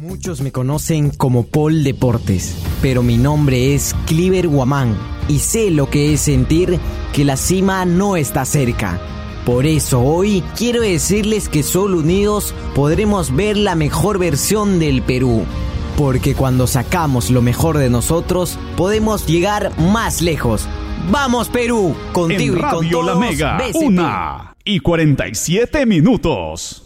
Muchos me conocen como Paul Deportes, pero mi nombre es Cliver Guamán y sé lo que es sentir que la cima no está cerca. Por eso hoy quiero decirles que solo unidos podremos ver la mejor versión del Perú. Porque cuando sacamos lo mejor de nosotros, podemos llegar más lejos. ¡Vamos, Perú! Contigo en y con Radio todos, La Mega, BCP. 1:47.